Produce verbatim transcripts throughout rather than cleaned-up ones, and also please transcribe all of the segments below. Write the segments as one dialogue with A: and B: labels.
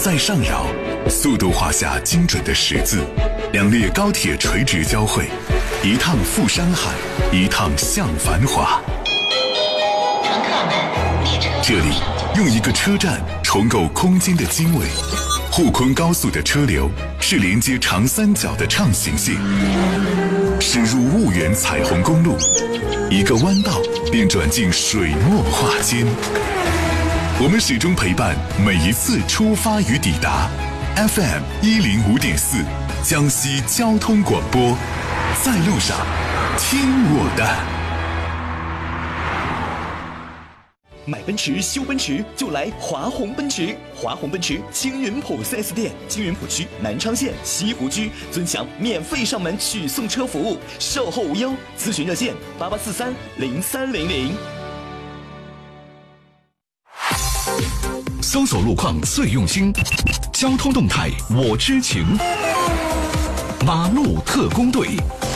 A: 在上扰，速度画下精准的十字，两列高铁垂直交汇，一趟赴山海，一趟向繁华。
B: 乘客们，列车
A: 这里用一个车站重构空间的经纬。沪昆高速的车流是连接长三角的畅行线，驶入婺源彩虹公路，一个弯道便转进水墨画间。我们始终陪伴每一次出发与抵达。F M 一零五点四，江西交通广播，在路上听我的。
C: 买奔驰修奔驰就来华宏奔驰，华宏奔驰青云浦 四 S 店，青云浦区南昌县西湖区尊享免费上门取送车服务，售后无忧，咨询热线八八四三零三零零。
D: 搜索路况最用心，交通动态我知情，马路特工队。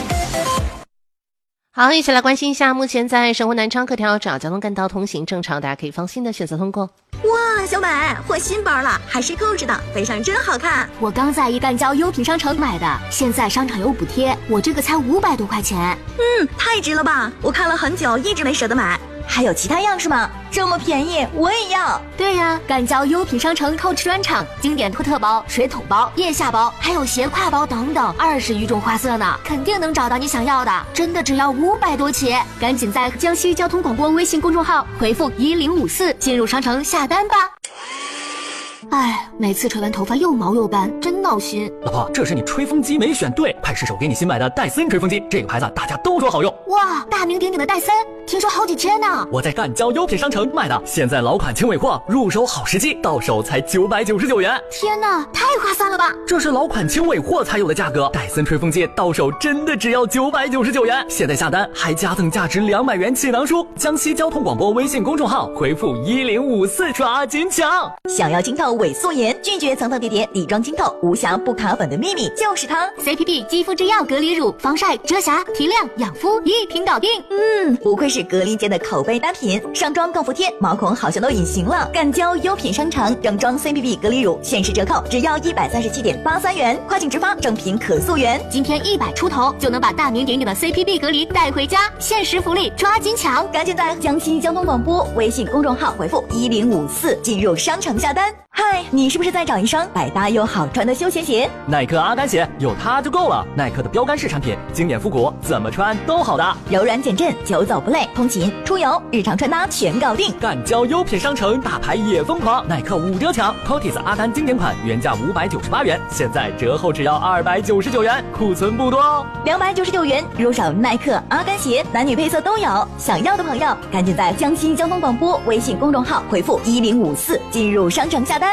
E: 好，一起来关心一下，目前在神户南昌各条主要交通干道通行正常，大家可以放心的选择通过。
F: 哇，小美，换新包了，还是购置的，背上真好看。
G: 我刚在一干交优品商城买的，现在商场有补贴，我这个才五百多块钱。
F: 嗯，太值了吧！我看了很久，一直没舍得买。还有其他样式吗？这么便宜，我也要。
G: 对呀，干交优品商城购置专场，经典托特包、水桶包、腋下包，还有斜挎包等等，二十余种花色呢，肯定能找到你想要的。真的只要五百多起，赶紧在江西交通广播微信公众号回复一零五四进入商城下单吧。哎，每次吹完头发又毛又干，真闹心。
H: 老婆，这是你吹风机没选对，快试手给你新买的戴森吹风机，这个牌子大家都说好用。
G: 哇，大名鼎鼎的戴森，听说好几千呢。
H: 我在干交优品商城买的，现在老款轻尾货，入手好时机，到手才九百九十九元。
G: 天哪，太划算了吧！
H: 这是老款轻尾货才有的价格，戴森吹风机到手真的只要九百九十九元。现在下单还加赠价值两百元气囊书。江西交通广播微信公众号回复一零五四抓紧抢。
F: 想要清透伪素颜，拒绝层层叠叠底妆清透，无瑕不卡粉的秘密就是它
G: C P B 肌肤之钥隔离乳，防晒、遮瑕、提亮、养肤一瓶搞定。
F: 嗯，不愧是隔离间的口碑单品，上妆更服帖，毛孔好像都隐形了。干交优品商城正装 C P B 隔离乳限时折扣，只要一百三十七点八三元，跨境直发，正品可溯源。
G: 今天一百出头就能把大名鼎鼎的 C P B 隔离带回家，限时福利，抓紧抢！
F: 赶紧在江西交通广播微信公众号回复一零五四进入商城下单。嗨，你是不是在找一双百搭又好穿的休闲鞋？
H: 耐克阿甘鞋有它就够了，耐克的标杆式产品，经典复古，怎么穿都好搭，
F: 柔软减震，久走不累，通勤、出游、日常穿搭全搞定。
H: 干交优品商城，大牌也疯狂，耐克五折抢 ，Cotis 阿甘经典款原价五百九十八元，现在折后只要二百九十九元，库存不多哦。
F: 两百九十九元入手耐克阿甘鞋，男女配色都有，想要的朋友赶紧在江西交通广播微信公众号回复一零五四进入商城下单。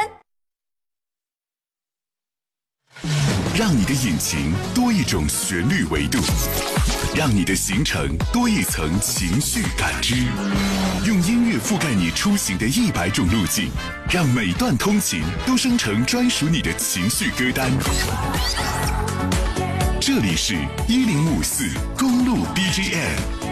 A: 让你的引擎多一种旋律维度，让你的行程多一层情绪感知，用音乐覆盖你出行的一百种路径，让每段通勤都生成专属你的情绪歌单。这里是一零五四公路 B G M。